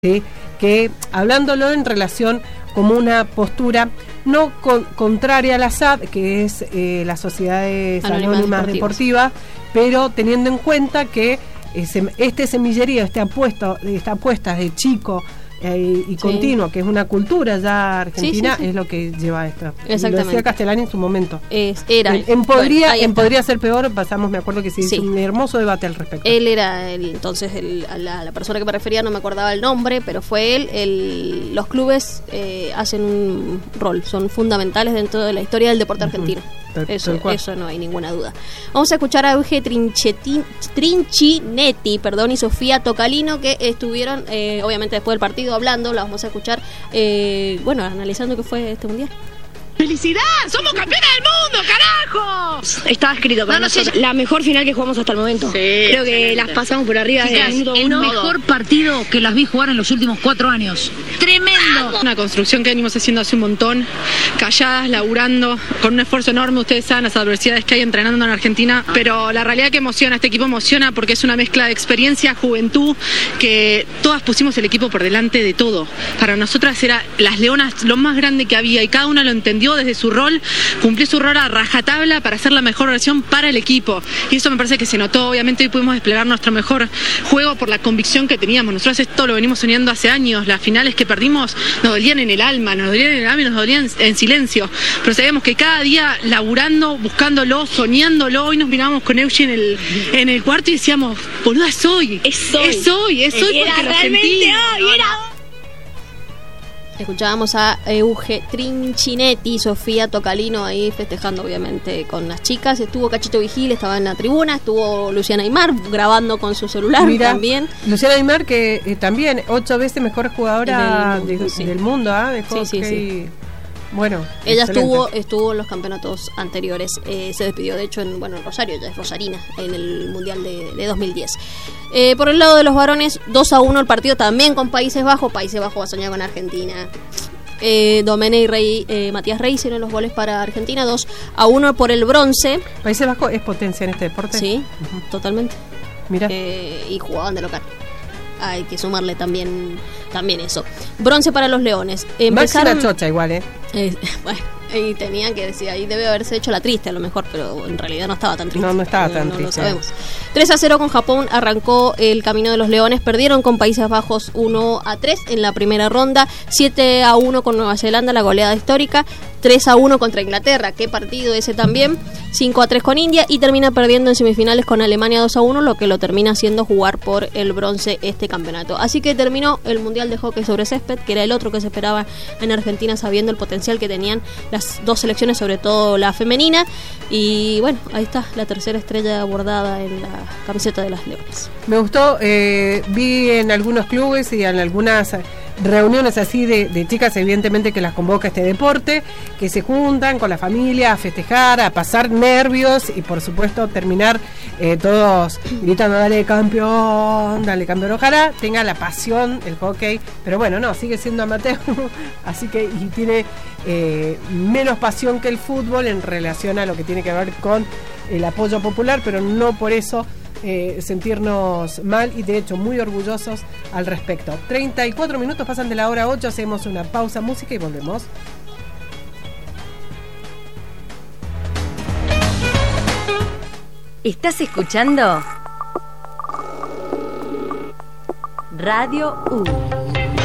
¿sí? Que hablándolo en relación como una postura no contraria a la SAD, que es las sociedades anónimas deportivas, pero teniendo en cuenta que este semillerío, esta apuesta de chico y continuo, que es una cultura ya argentina, es lo que lleva a esto. Exactamente. Lo decía Castellani en su momento. Podría ser peor, me acuerdo que se hizo un hermoso debate al respecto. Él era la persona que me refería, no me acordaba el nombre, pero fue él. Los clubes hacen un rol, son fundamentales dentro de la historia del deporte argentino. Eso no hay ninguna duda. Vamos a escuchar a Euge Trincinetti, y Sofía Tocalino, que estuvieron obviamente después del partido hablando. La vamos a escuchar analizando qué fue este mundial. ¡Felicidad! ¡Somos campeones del mundo, carajo! Estaba escrito para nosotros. La mejor final que jugamos hasta el momento. Sí, creo que las pasamos por arriba. El mejor partido que las vi jugar en los últimos 4 años. ¡Tremendo! Una construcción que venimos haciendo hace un montón, calladas, laburando, con un esfuerzo enorme. Ustedes saben las adversidades que hay entrenando en Argentina, pero la realidad que emociona, este equipo emociona porque es una mezcla de experiencia, juventud, que todas pusimos el equipo por delante de todo. Para nosotras era las leonas lo más grande que había y cada una lo entendió desde su rol, cumplió su rol a rajatabla para hacer la mejor versión para el equipo, y eso me parece que se notó. Obviamente hoy pudimos desplegar nuestro mejor juego por la convicción que teníamos. Nosotros esto lo venimos soñando hace años. Las finales que perdimos nos dolían en el alma, nos dolían en silencio, pero sabíamos que cada día laburando, buscándolo, soñándolo. Hoy nos mirábamos con Euge en el cuarto y decíamos, boluda, es hoy porque lo sentí. Escuchábamos a Euge Trincinetti, Sofía Tocalino ahí festejando obviamente con las chicas. Estuvo Cachito Vigil, estaba en la tribuna. Estuvo Luciana Aymar grabando con su celular. también. Luciana Aymar, que también 8 veces mejor jugadora del mundo, de hockey. Sí. Bueno, ella estuvo en los campeonatos anteriores. Se despidió de hecho en Rosario, ya es rosarina, en el Mundial de 2010. Por el lado de los varones, 2-1 el partido también con Países Bajos. Países Bajos va a soñar con Argentina. Domenech y Matías Rey hicieron los goles para Argentina. 2-1 por el bronce. Países Bajos es potencia en este deporte. Sí, totalmente. Mira. Y jugaban de local. Hay que sumarle también eso. Bronce para los leones. Máxima chocha igual, bueno, y tenían que decir, ahí debe haberse hecho la triste a lo mejor, pero en realidad no estaba tan triste. No estaba tan triste. No lo sabemos. 3-0 con Japón arrancó el camino de los leones. Perdieron con Países Bajos 1-3 en la primera ronda. 7-1 con Nueva Zelanda, la goleada histórica. 3-1 contra Inglaterra, qué partido ese también. 5-3 con India y termina perdiendo en semifinales con Alemania 2-1, lo que lo termina haciendo jugar por el bronce este campeonato. Así que terminó el Mundial de Hockey sobre Césped, que era el otro que se esperaba en Argentina, sabiendo el potencial que tenían las dos selecciones, sobre todo la femenina. Y bueno, ahí está la tercera estrella bordada en la camiseta de las Leones. Me gustó, vi en algunos clubes y en algunas reuniones así de chicas, evidentemente que las convoca este deporte, que se juntan con la familia a festejar, a pasar nervios y por supuesto terminar todos gritando dale campeón, ojalá tenga la pasión el hockey, pero bueno, no, sigue siendo amateur, así que y tiene menos pasión que el fútbol en relación a lo que tiene que ver con el apoyo popular, pero no por eso sentirnos mal y de hecho muy orgullosos al respecto. 34 minutos pasan de la hora 8, hacemos una pausa música y volvemos. ¿Estás escuchando? Radio U.